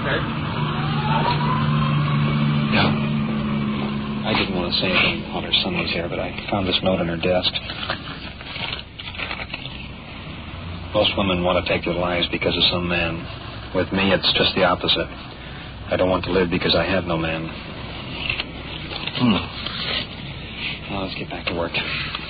Yeah. I didn't want to say anything while her son was here, but I found this note on her desk. Most women want to take their lives because of some man. With me, it's just the opposite. I don't want to live because I have no man. Now, let's get back to work.